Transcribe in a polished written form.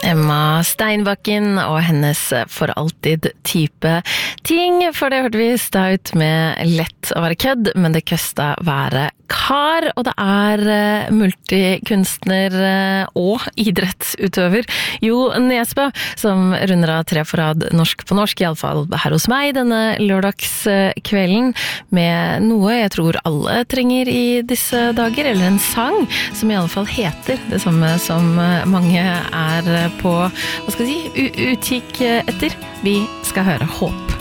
Emma Steinbakken og hennes for alltid type ting, for det hørte vi stad ut med lett å være kødd, men det køsta være kar, og det multikunstner og idrettsutøver Jo Nesbø som runder av 3 for rad norsk på norsk, I alle fall her hos meg denne lørdagskvelden, med noe jeg tror alle trenger I disse dager, eller en sang som I alle fall heter det samme som mange på, hva skal jeg si, utkikk etter. Vi skal høre Håp.